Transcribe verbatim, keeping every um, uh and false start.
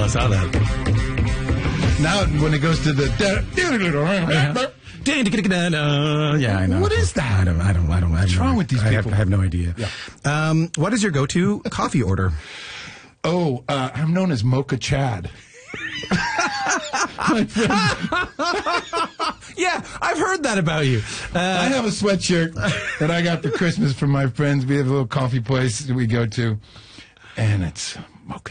I saw that. Now, when it goes to the... Yeah, I know. What is that? I don't, I don't, I don't. What's wrong with these I people? Have, I have no idea. Yeah. Um, what is your go-to coffee order? Oh, uh, I'm known as Mocha Chad. My friend, Yeah, I've heard that about you. Uh, I have a sweatshirt that I got for Christmas from my friends. We have a little coffee place that we go to, and it's Mocha